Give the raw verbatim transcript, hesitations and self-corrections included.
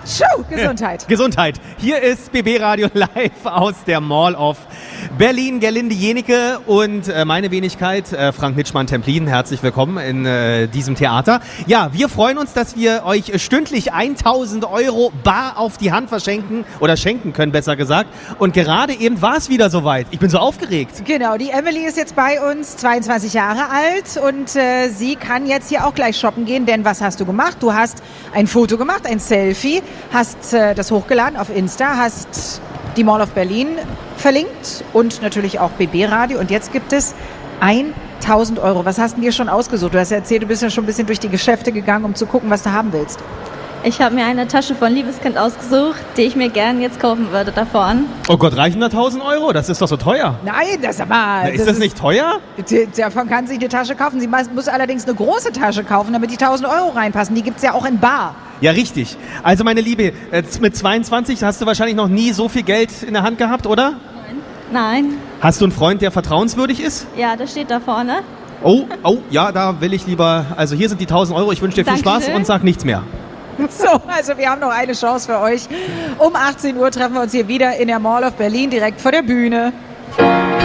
Tschu, Gesundheit. Äh, Gesundheit. Hier ist B B Radio live aus der Mall of Berlin. Gerlinde Jenike und äh, meine Wenigkeit, äh, Frank Nitschmann-Templin. Herzlich willkommen in äh, diesem Theater. Ja, wir freuen uns, dass wir euch stündlich tausend Euro bar auf die Hand verschenken oder schenken können, besser gesagt. Und gerade eben war es wieder soweit. Ich bin so aufgeregt. Genau, die Emily ist jetzt bei uns, zweiundzwanzig Jahre alt und äh, sie kann jetzt hier auch gleich shoppen gehen, denn was hast du gemacht? Du hast ein Foto gemacht, ein Selfie, hast äh, das hochgeladen auf Insta, hast die Mall of Berlin verlinkt und natürlich auch B B Radio und jetzt gibt es tausend Euro. Was hast du dir schon ausgesucht? Du hast ja erzählt, du bist ja schon ein bisschen durch die Geschäfte gegangen, um zu gucken, was du haben willst. Ich habe mir eine Tasche von Liebeskind ausgesucht, die ich mir gern jetzt kaufen würde davon. Oh Gott, reichen da tausend Euro? Das ist doch so teuer. Nein, das aber... Na, ist das, das ist, nicht teuer? Davon kann sie sich eine Tasche kaufen. Sie muss allerdings eine große Tasche kaufen, damit die tausend Euro reinpassen. Die gibt es ja auch in bar. Ja, richtig. Also meine Liebe, mit zweiundzwanzig hast du wahrscheinlich noch nie so viel Geld in der Hand gehabt, oder? Nein. Nein. Hast du einen Freund, der vertrauenswürdig ist? Ja, das steht da vorne. Oh, oh, ja, da will ich lieber... Also hier sind die tausend Euro. Ich wünsche dir viel Dankeschön. Spaß und sag nichts mehr. So, also wir haben noch eine Chance für euch. Um achtzehn Uhr treffen wir uns hier wieder in der Mall of Berlin, direkt vor der Bühne.